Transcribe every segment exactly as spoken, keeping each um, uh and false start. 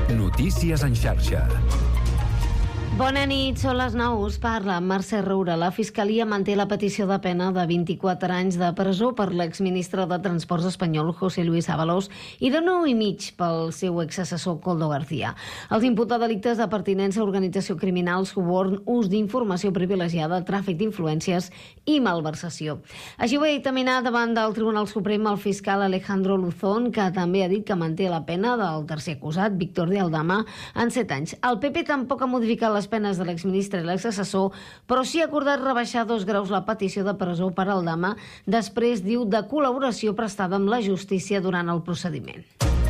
Notícies en xarxa. Bona nit, són les nou, us parla Mercè Roura. La Fiscalia manté la petició de pena de vint-i-quatre anys de presó per l'exministre de Transports espanyol José Luis Ábalos i de nou i mig pel seu exassessor Koldo García. Els imputa delictes de pertinença a organització criminal, suborn, ús d'informació privilegiada, tràfic d'influències i malversació. Així ho ha dictaminat davant del Tribunal Suprem el fiscal Alejandro Luzón, que també ha dit que manté la pena del tercer acusat, Víctor de Aldama, en set anys. El P P tampoc ha modificat les penes de l'exministre i l'exassessor, però sí ha acordat rebaixar dos graus la petició de presó per Aldama, després, diu, de col·laboració prestada amb la justícia durant el procediment.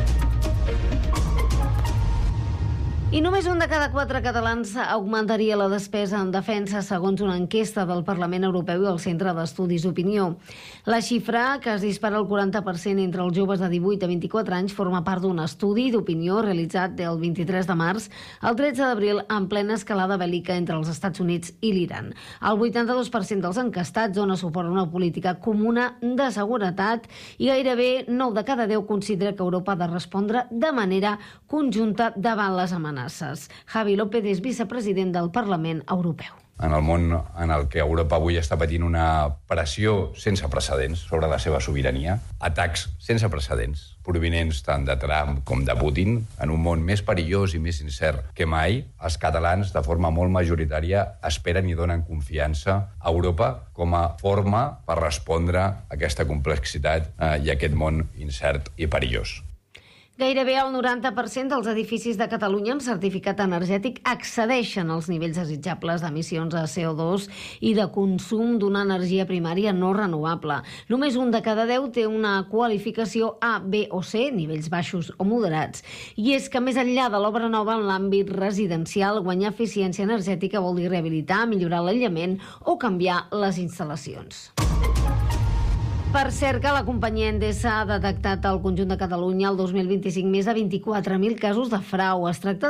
I només un de cada quatre catalans augmentaria la despesa en defensa, segons una enquesta del Parlament Europeu i el Centre d'Estudis d'Opinió. La xifra, que es dispara al quaranta per cent entre els joves de divuit a vint-i-quatre anys, forma part d'un estudi d'opinió realitzat el vint-i-tres de març al tretze d'abril en plena escalada bèl·lica entre els Estats Units i l'Iran. El vuitanta-dos per cent dels encastats dona suport a una política comuna de seguretat i gairebé nou de cada deu considera que Europa ha de respondre de manera conjunta davant les amenaces. Javi López és vicepresident del Parlament Europeu. En el món en el que Europa avui està patint una pressió sense precedents sobre la seva sobirania, atacs sense precedents, provinents tant de Trump com de Putin, en un món més perillós i més incert que mai, els catalans, de forma molt majoritària, esperen i donen confiança a Europa com a forma per respondre a aquesta complexitat eh, i a aquest món incert i perillós. Gairebé el noranta per cent dels edificis de Catalunya amb certificat energètic excedeixen els nivells desitjables d'emissions de C O dos i de consum d'una energia primària no renovable. Només un de cada deu té una qualificació A, B o C, nivells baixos o moderats. I és que més enllà de l'obra nova en l'àmbit residencial, guanyar eficiència energètica vol dir rehabilitar, millorar l'aïllament o canviar les instal·lacions. Per cert, que la companyia Endesa ha detectat al conjunt de Catalunya el dos mil vint-i-cinc més de vint-i-quatre mil casos de frau. Es tracta